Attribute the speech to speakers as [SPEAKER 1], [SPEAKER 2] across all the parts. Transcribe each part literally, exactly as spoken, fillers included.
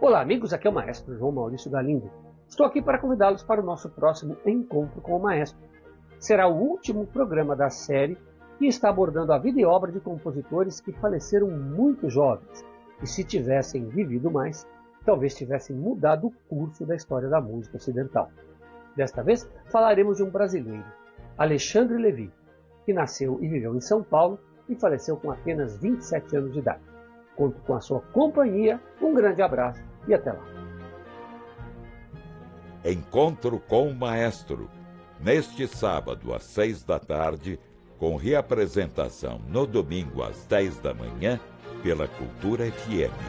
[SPEAKER 1] Olá amigos, aqui é o Maestro João Maurício Galindo. Estou aqui para convidá-los para o nosso próximo Encontro com o Maestro. Será o último programa da série que está abordando a vida e obra de compositores que faleceram muito jovens e, se tivessem vivido mais, talvez tivessem mudado o curso da história da música ocidental. Desta vez falaremos de um brasileiro, Alexandre Levy, que nasceu e viveu em São Paulo e faleceu com apenas vinte e sete anos de idade. Conto com a sua companhia, um grande abraço e até lá.
[SPEAKER 2] Encontro com o Maestro, neste sábado às seis da tarde, com reapresentação no domingo às dez da manhã, pela Cultura F M.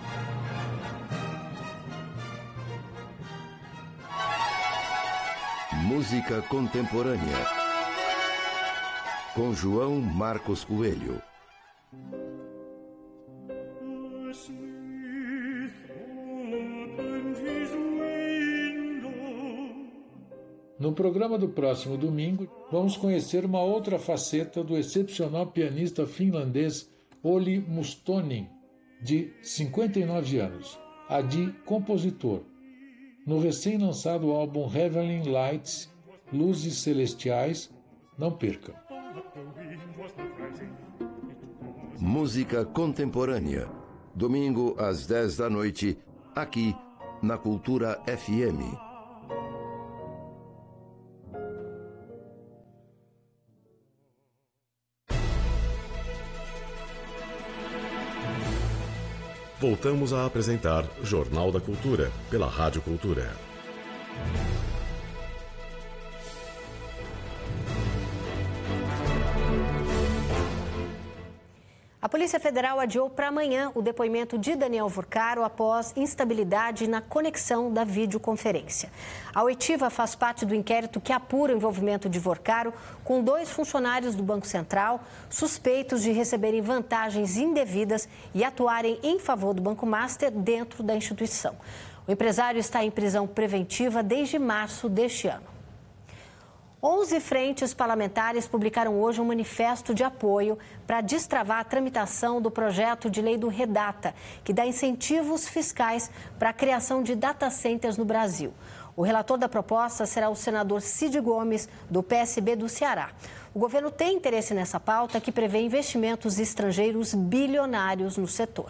[SPEAKER 3] Música contemporânea, com João Marcos Coelho.
[SPEAKER 4] No programa do próximo domingo, vamos conhecer uma outra faceta do excepcional pianista finlandês Olli Mustonen, de cinquenta e nove anos, a de compositor. No recém-lançado álbum Heavenly Lights, Luzes Celestiais, não percam.
[SPEAKER 3] Música contemporânea, domingo às dez da noite, aqui na Cultura F M.
[SPEAKER 5] Voltamos a apresentar Jornal da Cultura, pela Rádio Cultura.
[SPEAKER 6] A Polícia Federal adiou para amanhã o depoimento de Daniel Vorcaro após instabilidade na conexão da videoconferência. A oitiva faz parte do inquérito que apura o envolvimento de Vorcaro com dois funcionários do Banco Central suspeitos de receberem vantagens indevidas e atuarem em favor do Banco Master dentro da instituição. O empresário está em prisão preventiva desde março deste ano. Onze frentes parlamentares publicaram hoje um manifesto de apoio para destravar a tramitação do projeto de lei do Redata, que dá incentivos fiscais para a criação de data centers no Brasil. O relator da proposta será o senador Cid Gomes, do P S B do Ceará. O governo tem interesse nessa pauta que prevê investimentos estrangeiros bilionários no setor.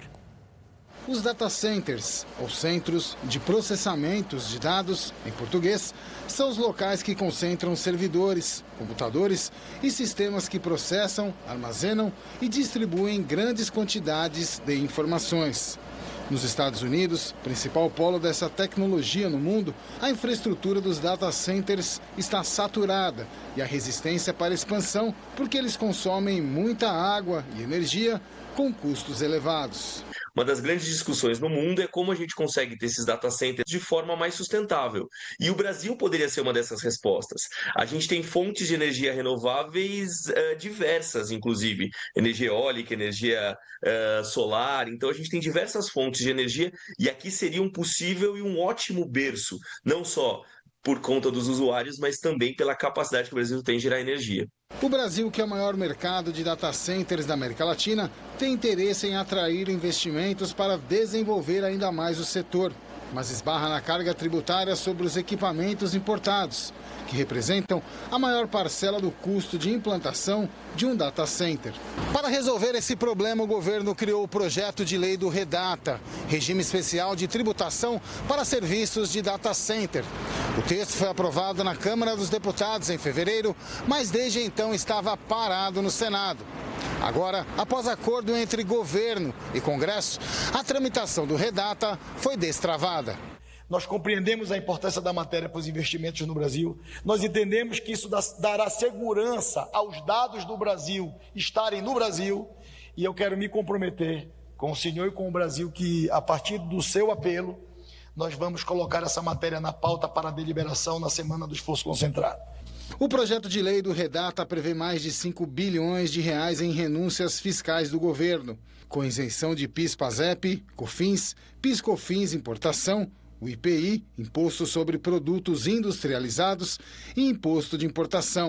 [SPEAKER 7] Os data centers, ou centros de processamentos de dados, em português, são os locais que concentram servidores, computadores e sistemas que processam, armazenam e distribuem grandes quantidades de informações. Nos Estados Unidos, principal polo dessa tecnologia no mundo, a infraestrutura dos data centers está saturada e a resistência para expansão porque eles consomem muita água e energia com custos elevados.
[SPEAKER 8] Uma das grandes discussões no mundo é como a gente consegue ter esses data centers de forma mais sustentável. E o Brasil poderia ser uma dessas respostas. A gente tem fontes de energia renováveis uh, diversas, inclusive energia eólica, energia uh, solar. Então a gente tem diversas fontes de energia e aqui seria um possível e um ótimo berço, não só por conta dos usuários, mas também pela capacidade que o Brasil tem de gerar energia.
[SPEAKER 7] O Brasil, que é o maior mercado de data centers da América Latina, tem interesse em atrair investimentos para desenvolver ainda mais o setor, mas esbarra na carga tributária sobre os equipamentos importados, que representam a maior parcela do custo de implantação de um data center. Para resolver esse problema, o governo criou o projeto de lei do Redata, regime especial de tributação para serviços de data center. O texto foi aprovado na Câmara dos Deputados em fevereiro, mas desde então estava parado no Senado. Agora, após acordo entre governo e Congresso, a tramitação do Redata foi destravada.
[SPEAKER 9] Nós compreendemos a importância da matéria para os investimentos no Brasil. Nós entendemos que isso dará segurança aos dados do Brasil estarem no Brasil. E eu quero me comprometer com o senhor e com o Brasil que, a partir do seu apelo, nós vamos colocar essa matéria na pauta para deliberação na semana do esforço concentrado.
[SPEAKER 7] O projeto de lei do Redata prevê mais de cinco bilhões de reais em renúncias fiscais do governo, com isenção de PIS/PASEP, COFINS, PIS/COFINS importação, o I P I, Imposto sobre Produtos Industrializados, e Imposto de Importação.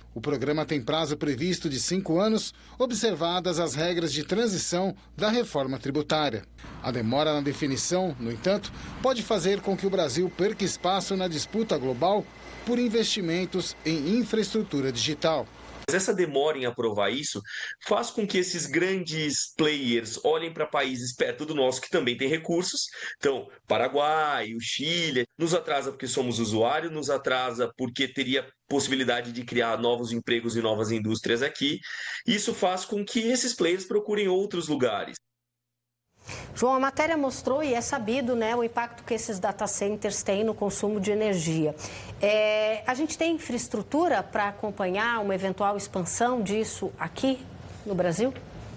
[SPEAKER 7] O programa tem prazo previsto de cinco anos, observadas as regras de transição da reforma tributária. A demora na definição, no entanto, pode fazer com que o Brasil perca espaço na disputa global por investimentos em infraestrutura digital.
[SPEAKER 8] Essa demora em aprovar isso faz com que esses grandes players olhem para países perto do nosso que também tem recursos. Então, Paraguai, o Chile, nos atrasa porque somos usuários, nos atrasa porque teria possibilidade de criar novos empregos e novas indústrias aqui. Isso faz com que esses players procurem outros lugares.
[SPEAKER 6] João, a matéria mostrou, e é sabido, né, o impacto que esses data centers têm no consumo de energia. É, a gente tem infraestrutura para acompanhar uma eventual expansão disso aqui no Brasil?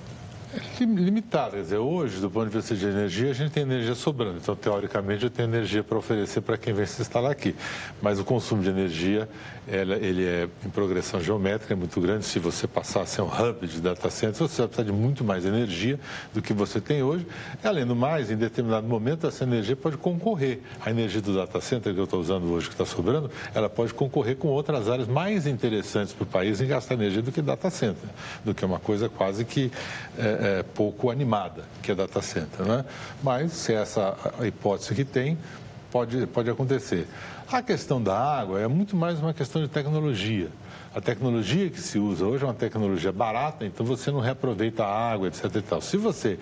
[SPEAKER 10] É limitado, quer dizer, hoje, do ponto de vista de energia, a gente tem energia sobrando. Então, teoricamente, eu tenho energia para oferecer para quem vem se instalar aqui. Mas o consumo de energia, ela, ele é em progressão geométrica, é muito grande. Se você passar a ser um hub de data centers, você vai precisar de muito mais energia do que você tem hoje. E, além do mais, em determinado momento, essa energia pode concorrer. A energia do data center que eu estou usando hoje, que está sobrando, ela pode concorrer com outras áreas mais interessantes para o país em gastar energia do que data center, do que uma coisa quase que... É, É, pouco animada, que é data center, né? Mas se essa a hipótese que tem, pode, pode acontecer. A questão da água é muito mais uma questão de tecnologia. A tecnologia que se usa hoje é uma tecnologia barata, então você não reaproveita a água, etc e tal. Se você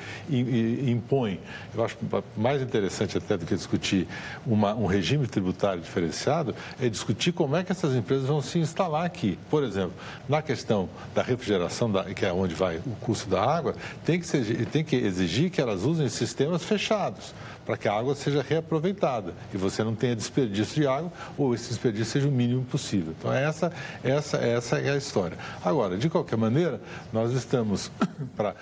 [SPEAKER 10] impõe, eu acho mais interessante até do que discutir uma, um regime tributário diferenciado, é discutir como é que essas empresas vão se instalar aqui. Por exemplo, na questão da refrigeração, da, que é onde vai o custo da água, tem que, ser, tem que exigir que elas usem sistemas fechados, para que a água seja reaproveitada e você não tenha desperdício de água ou esse desperdício seja o mínimo possível. Então, essa, essa, essa é a história. Agora, de qualquer maneira, nós estamos para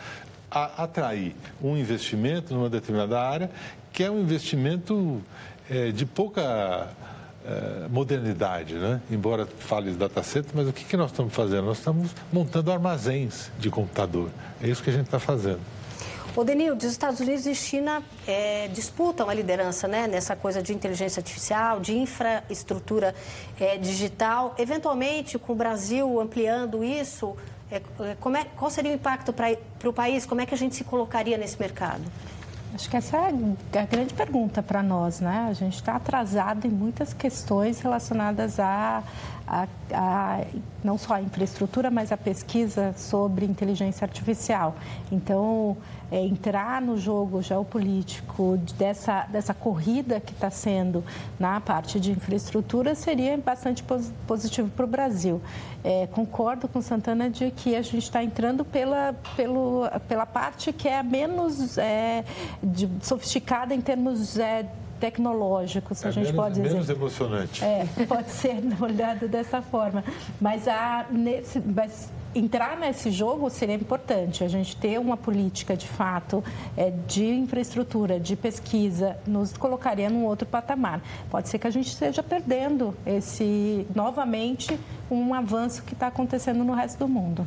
[SPEAKER 10] atrair um investimento numa determinada área que é um investimento é, de pouca é, modernidade, né? Embora fale de data center, mas o que, que nós estamos fazendo? Nós estamos montando armazéns de computador. É isso que a gente está fazendo.
[SPEAKER 6] O Denilde, os Estados Unidos e China é, disputam a liderança, né, nessa coisa de inteligência artificial, de infraestrutura é, digital. Eventualmente, com o Brasil ampliando isso, é, como é, qual seria o impacto para o país? Como é que a gente se colocaria nesse mercado?
[SPEAKER 11] Acho que essa é a grande pergunta para nós, né? A gente está atrasado em muitas questões relacionadas a, a, a não só a infraestrutura, mas a pesquisa sobre inteligência artificial. Então, é, entrar no jogo geopolítico dessa, dessa corrida que está sendo na parte de infraestrutura seria bastante positivo para o Brasil. É, concordo com Santana de que a gente está entrando pela, pelo, pela parte que é menos é, de, sofisticada em termos é, tecnológicos,
[SPEAKER 10] é
[SPEAKER 11] a gente
[SPEAKER 10] menos,
[SPEAKER 11] pode dizer.
[SPEAKER 10] Menos emocionante.
[SPEAKER 11] É, pode ser olhado dessa forma. Mas, a, nesse, mas entrar nesse jogo seria importante. A gente ter uma política, de fato, é, de infraestrutura, de pesquisa, nos colocaria num outro patamar. Pode ser que a gente esteja perdendo esse, novamente, um avanço que está acontecendo no resto do mundo.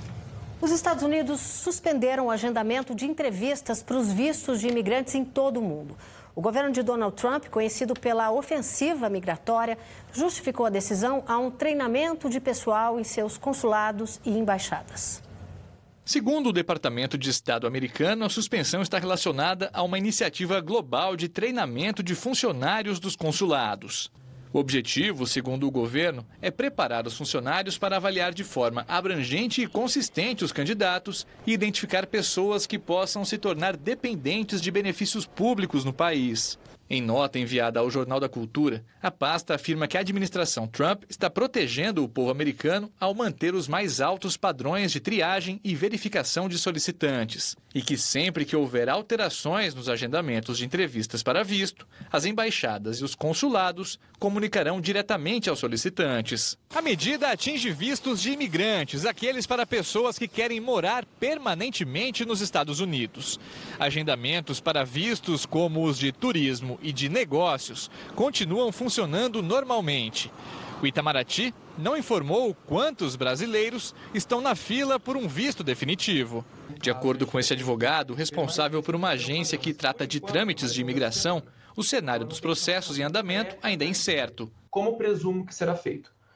[SPEAKER 6] Os Estados Unidos suspenderam o agendamento de entrevistas para os vistos de imigrantes em todo o mundo. O governo de Donald Trump, conhecido pela ofensiva migratória, justificou a decisão a um treinamento de pessoal em seus consulados e embaixadas.
[SPEAKER 12] Segundo o Departamento de Estado americano, a suspensão está relacionada a uma iniciativa global de treinamento de funcionários dos consulados. O objetivo, segundo o governo, é preparar os funcionários para avaliar de forma abrangente e consistente os candidatos e identificar pessoas que possam se tornar dependentes de benefícios públicos no país. Em nota enviada ao Jornal da Cultura, a pasta afirma que a administração Trump está protegendo o povo americano ao manter os mais altos padrões de triagem e verificação de solicitantes, e que sempre que houver alterações nos agendamentos de entrevistas para visto, as embaixadas e os consulados comunicarão diretamente aos solicitantes. A medida atinge vistos de imigrantes, aqueles para pessoas que querem morar permanentemente nos Estados Unidos. Agendamentos para vistos como os de turismo e de negócios continuam funcionando normalmente. O Itamaraty não informou quantos brasileiros estão na fila por um visto definitivo. De acordo com esse advogado, responsável por uma agência que trata de trâmites de imigração, o cenário dos processos em andamento ainda é incerto.
[SPEAKER 13] Como presumo que será feito?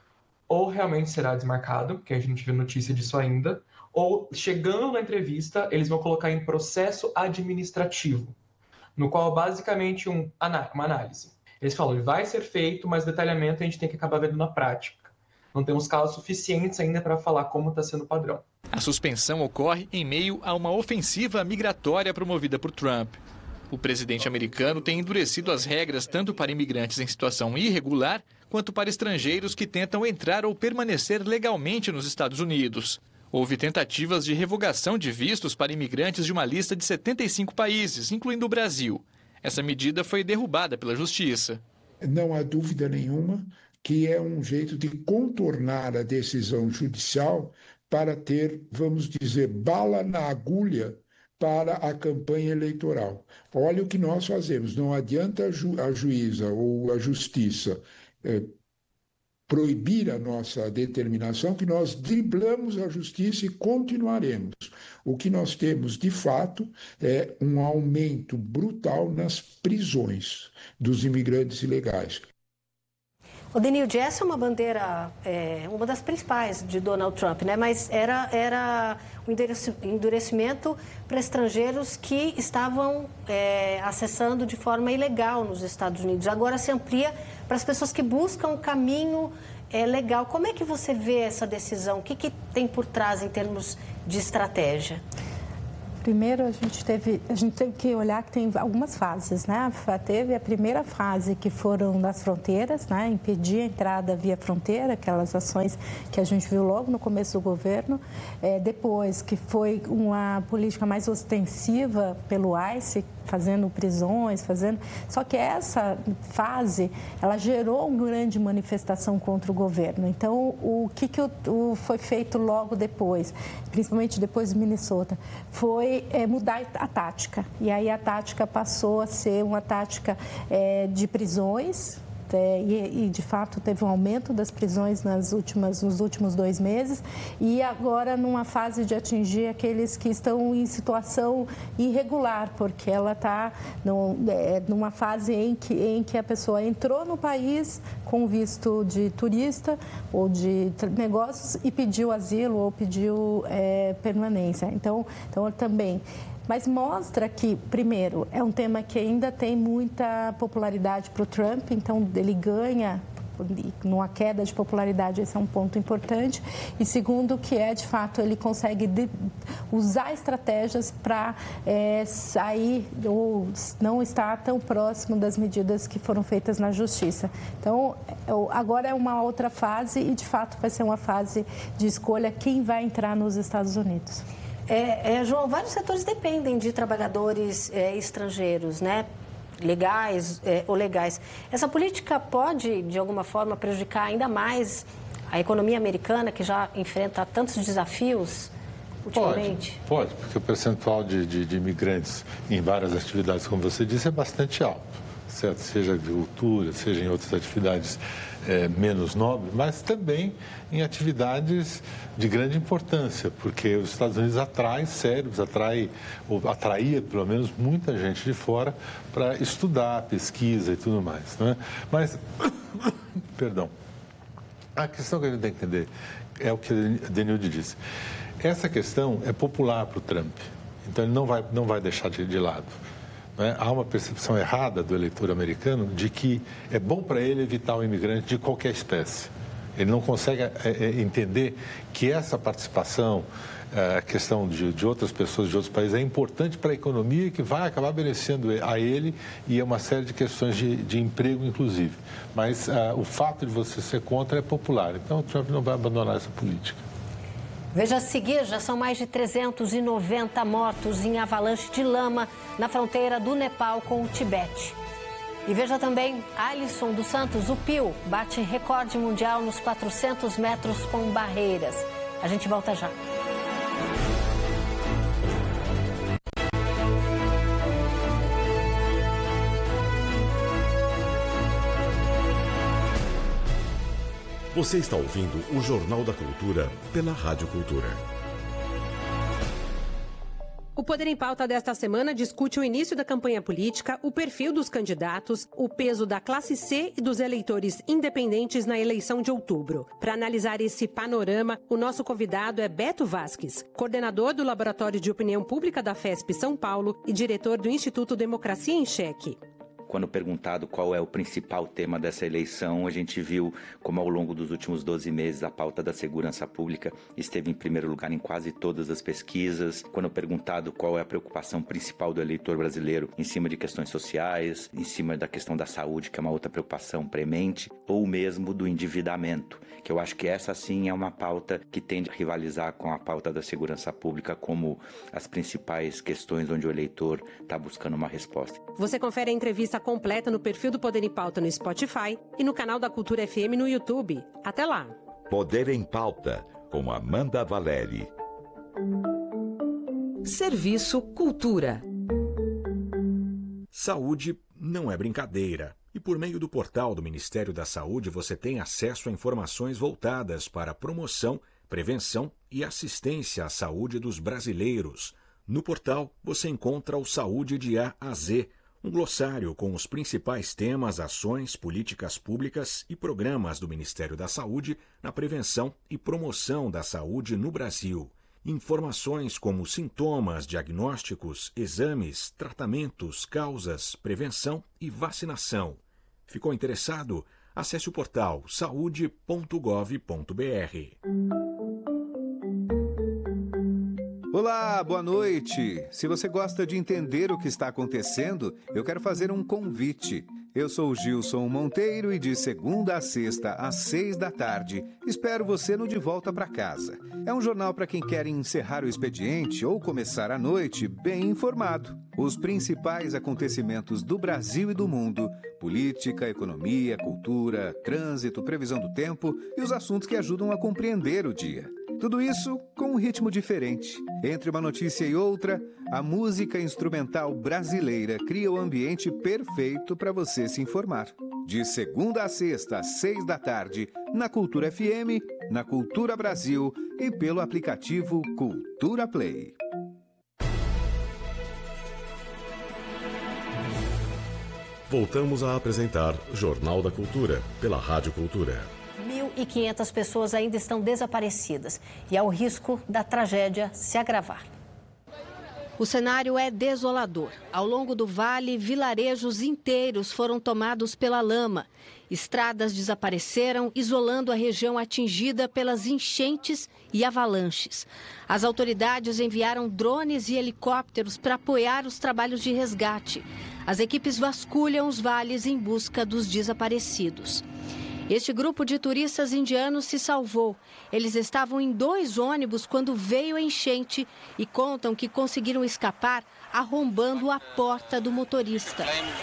[SPEAKER 13] ou realmente será desmarcado, que a gente viu notícia disso ainda, ou chegando na entrevista, eles vão colocar em processo administrativo, no qual basicamente um, uma análise. Eles falam, ele vai ser feito, mas detalhamento a gente tem que acabar vendo na prática. Não temos casos suficientes ainda para falar como está sendo o padrão.
[SPEAKER 12] A suspensão ocorre em meio a uma ofensiva migratória promovida por Trump. O presidente americano tem endurecido as regras tanto para imigrantes em situação irregular, quanto para estrangeiros que tentam entrar ou permanecer legalmente nos Estados Unidos. Houve tentativas de revogação de vistos para imigrantes de uma lista de setenta e cinco países, incluindo o Brasil. Essa medida foi derrubada pela Justiça.
[SPEAKER 14] Não há dúvida nenhuma que é um jeito de contornar a decisão judicial para ter, vamos dizer, bala na agulha para a campanha eleitoral. Olha o que nós fazemos. Não adianta a, ju- a juíza ou a justiça eh, proibir a nossa determinação, que nós driblamos a justiça e continuaremos. O que nós temos, de fato, é um aumento brutal nas prisões dos imigrantes ilegais.
[SPEAKER 6] O Denilde, essa é uma bandeira, é, uma das principais de Donald Trump, né? Mas era, era um endurecimento para estrangeiros que estavam é, acessando de forma ilegal nos Estados Unidos. Agora se amplia para as pessoas que buscam um caminho é, legal. Como é que você vê essa decisão? O que, que tem por trás em termos de estratégia?
[SPEAKER 11] Primeiro, a gente teve, a gente tem que olhar que tem algumas fases, né? Teve a primeira fase, que foram das fronteiras, né? Impedir a entrada via fronteira, aquelas ações que a gente viu logo no começo do governo. É, depois, que foi uma política mais ostensiva pelo ICE, fazendo prisões, fazendo... Só que essa fase, ela gerou uma grande manifestação contra o governo. Então, o que, que o, o foi feito logo depois, principalmente depois do Minnesota, foi é, mudar a tática. E aí a tática passou a ser uma tática é, de prisões, É, e, e, de fato, teve um aumento das prisões nas últimas, nos últimos dois meses e agora numa fase de atingir aqueles que estão em situação irregular, porque ela está é, numa fase em que, em que a pessoa entrou no país com visto de turista ou de negócios e pediu asilo ou pediu é, permanência. Então, então também... Mas mostra que, primeiro, é um tema que ainda tem muita popularidade para o Trump, então ele ganha numa queda de popularidade, esse é um ponto importante. E segundo, que é, de fato, ele consegue de, usar estratégias para é, sair ou não estar tão próximo das medidas que foram feitas na Justiça. Então, agora é uma outra fase e, de fato, vai ser uma fase de escolha quem vai entrar nos Estados Unidos.
[SPEAKER 6] É, é, João, vários setores dependem de trabalhadores é, estrangeiros, né? Legais é, ou legais. Essa política pode, de alguma forma, prejudicar ainda mais a economia americana, que já enfrenta tantos desafios ultimamente?
[SPEAKER 10] Pode, pode, porque o percentual de, de, de imigrantes em várias atividades, como você disse, é bastante alto, certo? Seja agricultura, seja em outras atividades é, menos nobres, mas também em atividades de grande importância, porque os Estados Unidos atraem cérebros, atrai, ou atraía pelo menos muita gente de fora para estudar, pesquisa e tudo mais, né? Mas, perdão, a questão que a gente tem que entender é o que a Denilde disse. Essa questão é popular para o Trump, então ele não vai, não vai deixar de, de lado. Né? Há uma percepção errada do eleitor americano de que é bom para ele evitar o imigrante de qualquer espécie. Ele não consegue é, é, entender que essa participação, a é, questão de, de outras pessoas de outros países é importante para a economia e que vai acabar beneficiando a ele e é uma série de questões de, de emprego, inclusive. Mas é, o fato de você ser contra é popular. Então, o Trump não vai abandonar essa política.
[SPEAKER 6] Veja a seguir, já são mais de trezentos e noventa mortos em avalanche de lama na fronteira do Nepal com o Tibete. E veja também, Alisson dos Santos, o Pio, bate recorde mundial nos quatrocentos metros com barreiras. A gente volta já.
[SPEAKER 5] Você está ouvindo o Jornal da Cultura pela Rádio Cultura.
[SPEAKER 15] O Poder em Pauta desta semana discute o início da campanha política, o perfil dos candidatos, o peso da classe C e dos eleitores independentes na eleição de outubro. Para analisar esse panorama, o nosso convidado é Beto Vasques, coordenador do Laboratório de Opinião Pública da F E S P São Paulo e diretor do Instituto Democracia em Xeque.
[SPEAKER 16] Quando perguntado qual é o principal tema dessa eleição, a gente viu como ao longo dos últimos doze meses a pauta da segurança pública esteve em primeiro lugar em quase todas as pesquisas. Quando perguntado qual é a preocupação principal do eleitor brasileiro em cima de questões sociais, em cima da questão da saúde, que é uma outra preocupação premente, ou mesmo do endividamento, que eu acho que essa sim é uma pauta que tende a rivalizar com a pauta da segurança pública como as principais questões onde o eleitor está buscando uma resposta.
[SPEAKER 15] Você confere a entrevista completa no perfil do Poder em Pauta no Spotify e no canal da Cultura F M no YouTube. Até lá!
[SPEAKER 2] Poder em Pauta, com Amanda Valeri.
[SPEAKER 17] Serviço Cultura.
[SPEAKER 18] Saúde não é brincadeira. E por meio do portal do Ministério da Saúde você tem acesso a informações voltadas para a promoção, prevenção e assistência à saúde dos brasileiros. No portal você encontra o Saúde de A a Z, um glossário com os principais temas, ações, políticas públicas e programas do Ministério da Saúde na prevenção e promoção da saúde no Brasil. Informações como sintomas, diagnósticos, exames, tratamentos, causas, prevenção e vacinação. Ficou interessado? Acesse o portal saúde ponto gov ponto br.
[SPEAKER 19] Olá, boa noite! Se você gosta de entender o que está acontecendo, eu quero fazer um convite. Eu sou o Gilson Monteiro e de segunda a sexta, às seis da tarde, espero você no De Volta para Casa. É um jornal para quem quer encerrar o expediente ou começar a noite bem informado. Os principais acontecimentos do Brasil e do mundo, política, economia, cultura, trânsito, previsão do tempo e os assuntos que ajudam a compreender o dia. Tudo isso com um ritmo diferente. Entre uma notícia e outra, a música instrumental brasileira cria o ambiente perfeito para você se informar. De segunda a sexta, às seis da tarde, na Cultura F M, na Cultura Brasil e pelo aplicativo Cultura Play.
[SPEAKER 5] Voltamos a apresentar Jornal da Cultura, pela Rádio Cultura.
[SPEAKER 6] mil e quinhentas pessoas ainda estão desaparecidas e há o risco da tragédia se agravar. O cenário é desolador. Ao longo do vale, vilarejos inteiros foram tomados pela lama. Estradas desapareceram, isolando a região atingida pelas enchentes e avalanches. As autoridades enviaram drones e helicópteros para apoiar os trabalhos de resgate. As equipes vasculham os vales em busca dos desaparecidos. Este grupo de turistas indianos se salvou. Eles estavam em dois ônibus quando veio a enchente e contam que conseguiram escapar arrombando a porta do motorista.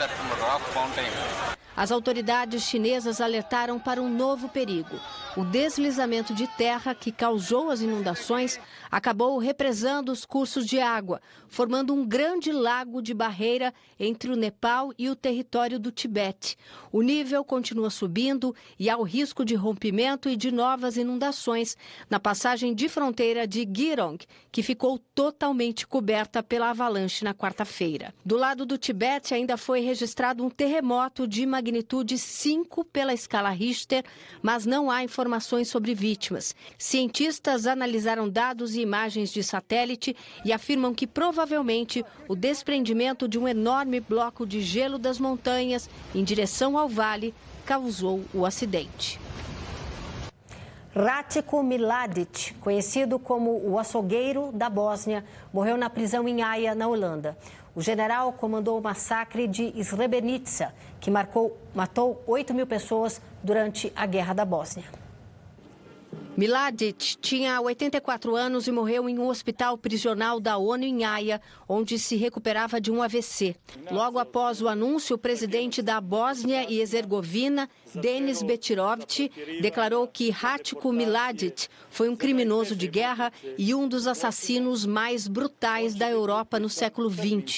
[SPEAKER 6] As autoridades chinesas alertaram para um novo perigo. O deslizamento de terra que causou as inundações acabou represando os cursos de água, formando um grande lago de barreira entre o Nepal e o território do Tibete. O nível continua subindo e há o risco de rompimento e de novas inundações na passagem de fronteira de Girong, que ficou totalmente coberta pela avalanche na quarta-feira. Do lado do Tibete ainda foi registrado um terremoto de magnitude cinco pela escala Richter, mas não há informações sobre vítimas. Cientistas analisaram dados e imagens de satélite e afirmam que provavelmente o desprendimento de um enorme bloco de gelo das montanhas em direção ao vale causou o acidente. Ratko Mladic, conhecido como o açougueiro da Bósnia, morreu na prisão em Haia, na Holanda. O general comandou o massacre de Srebrenica, que marcou, matou oito mil pessoas durante a Guerra da Bósnia. Mladic tinha oitenta e quatro anos e morreu em um hospital prisional da ONU em Haia, onde se recuperava de um A V C. Logo após o anúncio, o presidente da Bósnia e Herzegovina, Denis Betirovic, declarou que Ratko Mladic foi um criminoso de guerra e um dos assassinos mais brutais da Europa no século vinte.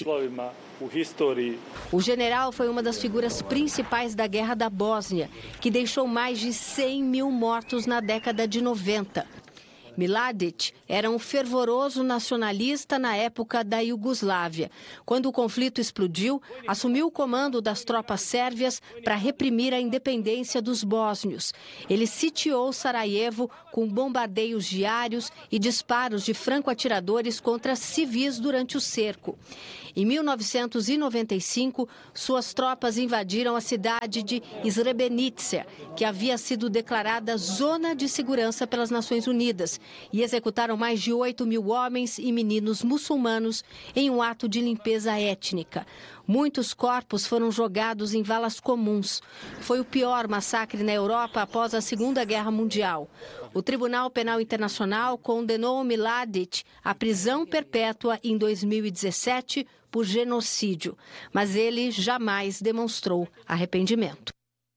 [SPEAKER 6] O general foi uma das figuras principais da Guerra da Bósnia, que deixou mais de cem mil mortos na década de noventa. Mladić era um fervoroso nacionalista na época da Iugoslávia. Quando o conflito explodiu, assumiu o comando das tropas sérvias para reprimir a independência dos bósnios. Ele sitiou Sarajevo com bombardeios diários e disparos de franco-atiradores contra civis durante o cerco. Em mil novecentos e noventa e cinco, suas tropas invadiram a cidade de Srebrenica, que havia sido declarada zona de segurança pelas Nações Unidas, e executaram mais de oito mil homens e meninos muçulmanos em um ato de limpeza étnica. Muitos corpos foram jogados em valas comuns. Foi o pior massacre na Europa após a Segunda Guerra Mundial. O Tribunal Penal Internacional condenou Mladić à prisão perpétua em dois mil e dezessete por genocídio, mas ele jamais demonstrou arrependimento.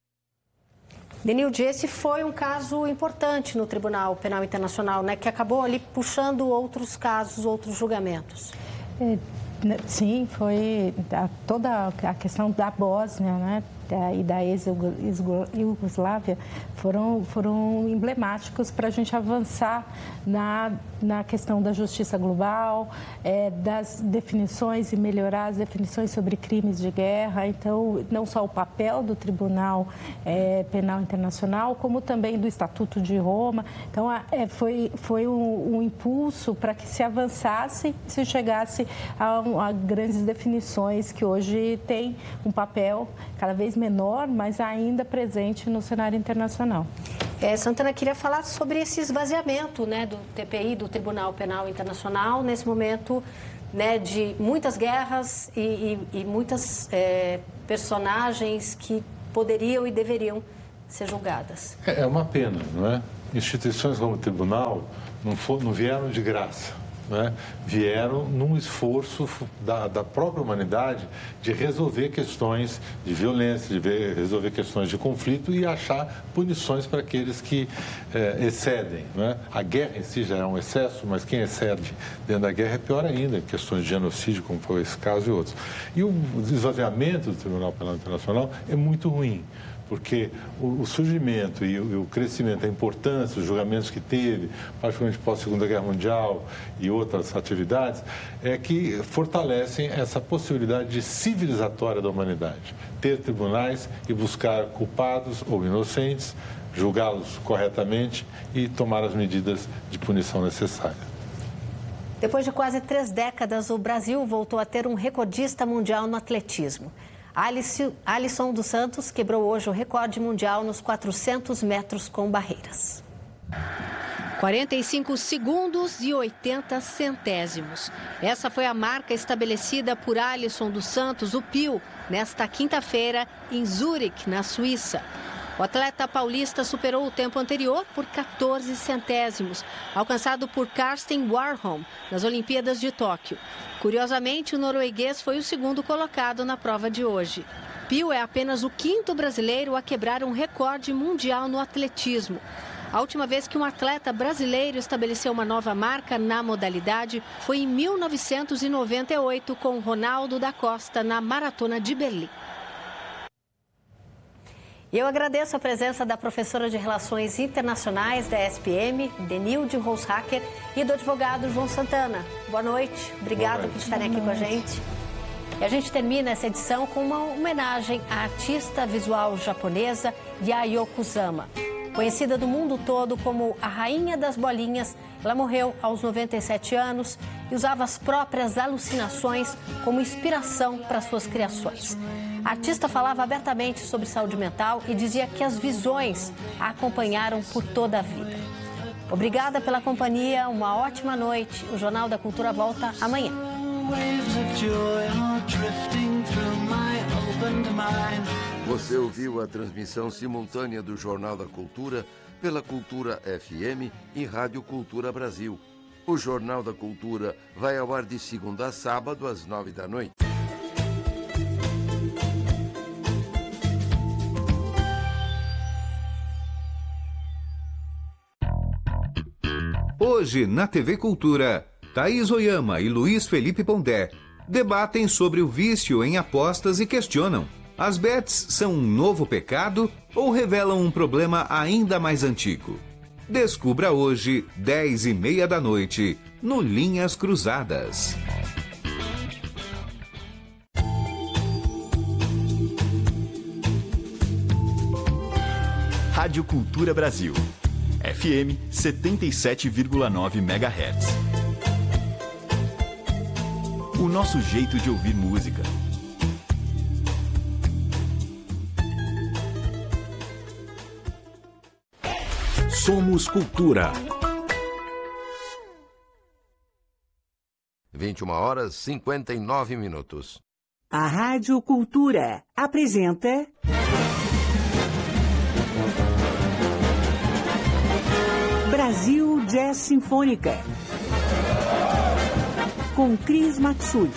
[SPEAKER 6] Denilde, esse foi um caso importante no Tribunal Penal Internacional, né, que acabou ali puxando outros casos, outros julgamentos.
[SPEAKER 11] É, sim, foi a, toda a questão da Bósnia, né, e da ex-Iugoslávia foram, foram emblemáticos para a gente avançar na, na questão da justiça global, é, das definições e melhorar as definições sobre crimes de guerra. Então, não só o papel do Tribunal é, Penal Internacional, como também do Estatuto de Roma. Então, é, foi, foi um, um impulso para que se avançasse, se chegasse a, a grandes definições que hoje têm um papel cada vez menor, mas ainda presente no cenário internacional.
[SPEAKER 6] É, Santana, queria falar sobre esse esvaziamento, né, do T P I, do Tribunal Penal Internacional, nesse momento, né, de muitas guerras e, e, e muitas é, personagens que poderiam e deveriam ser julgadas.
[SPEAKER 10] É uma pena, não é? Instituições como o Tribunal não, for, não vieram de graça. Né, vieram num esforço da, da própria humanidade de resolver questões de violência, de ver, resolver questões de conflito e achar punições para aqueles que é, excedem. Né? A guerra em si já é um excesso, mas quem excede dentro da guerra é pior ainda, questões de genocídio, como foi esse caso e outros. E o esvaziamento do Tribunal Penal Internacional é muito ruim, porque o, o surgimento e o, e o crescimento, a importância, os julgamentos que teve, particularmente pós-Segunda Guerra Mundial e outras atividades, é que fortalecem essa possibilidade de civilizatória da humanidade. Ter tribunais e buscar culpados ou inocentes, julgá-los corretamente e tomar as medidas de punição necessárias.
[SPEAKER 6] Depois de quase três décadas, o Brasil voltou a ter um recordista mundial no atletismo. Alisson dos Santos quebrou hoje o recorde mundial nos quatrocentos metros com barreiras. quarenta e cinco segundos e oitenta centésimos. Essa foi a marca estabelecida por Alisson dos Santos, o Pio, nesta quinta-feira em Zurique, na Suíça. O atleta paulista superou o tempo anterior por quatorze centésimos, alcançado por Karsten Warholm nas Olimpíadas de Tóquio. Curiosamente, o norueguês foi o segundo colocado na prova de hoje. Pio é apenas o quinto brasileiro a quebrar um recorde mundial no atletismo. A última vez que um atleta brasileiro estabeleceu uma nova marca na modalidade foi em mil novecentos e noventa e oito, com Ronaldo da Costa na Maratona de Berlim. E eu agradeço a presença da professora de Relações Internacionais da S P M, Denilde Roushacker, e do advogado João Santana. Boa noite, obrigada por estarem aqui com a gente. E a gente termina essa edição com uma homenagem à artista visual japonesa Yayoi Kusama. Conhecida do mundo todo como a Rainha das Bolinhas, ela morreu aos noventa e sete anos e usava as próprias alucinações como inspiração para suas criações. A artista falava abertamente sobre saúde mental e dizia que as visões a acompanharam por toda a vida. Obrigada pela companhia, uma ótima noite. O Jornal da Cultura volta amanhã.
[SPEAKER 3] Você ouviu a transmissão simultânea do Jornal da Cultura pela Cultura F M e Rádio Cultura Brasil. O Jornal da Cultura vai ao ar de segunda a sábado às nove da noite.
[SPEAKER 19] Hoje, na T V Cultura, Thaís Oyama e Luiz Felipe Pondé debatem sobre o vício em apostas e questionam: as bets são um novo pecado ou revelam um problema ainda mais antigo? Descubra hoje, dez e meia da noite, no Linhas Cruzadas.
[SPEAKER 20] Rádio Cultura Brasil, F M setenta e sete vírgula nove megahertz. O nosso jeito de ouvir música.
[SPEAKER 18] Somos Cultura.
[SPEAKER 3] vinte e uma horas e cinquenta e nove minutos.
[SPEAKER 21] A Rádio Cultura apresenta... Brasil Jazz Sinfônica, com Cris Maxud.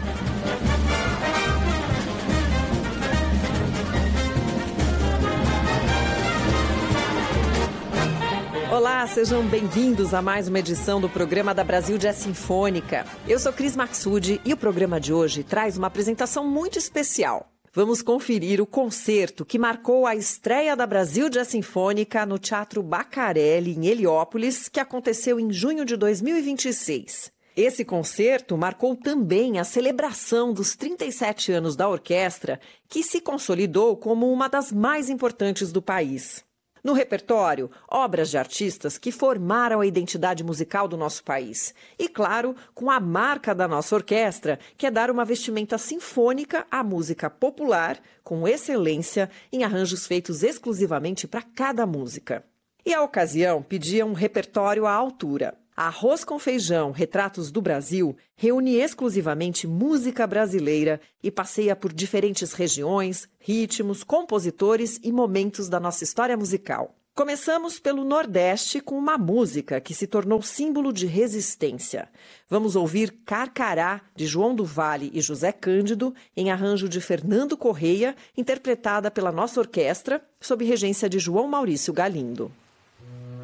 [SPEAKER 22] Olá, sejam bem-vindos a mais uma edição do programa da Brasil Jazz Sinfônica. Eu sou Cris Maxud e o programa de hoje traz uma apresentação muito especial. Vamos conferir o concerto que marcou a estreia da Brasil Jazz Sinfônica no Teatro Bacarelli, em Heliópolis, que aconteceu em junho de dois mil e vinte e seis. Esse concerto marcou também a celebração dos trinta e sete anos da orquestra, que se consolidou como uma das mais importantes do país. No repertório, obras de artistas que formaram a identidade musical do nosso país. E, claro, com a marca da nossa orquestra, que é dar uma vestimenta sinfônica à música popular, com excelência, em arranjos feitos exclusivamente para cada música. E a ocasião pedia um repertório à altura. Arroz com Feijão, Retratos do Brasil, reúne exclusivamente música brasileira e passeia por diferentes regiões, ritmos, compositores e momentos da nossa história musical. Começamos pelo Nordeste com uma música que se tornou símbolo de resistência. Vamos ouvir Carcará, de João do Vale e José Cândido, em arranjo de Fernando Correia, interpretada pela nossa orquestra, sob regência de João Maurício Galindo.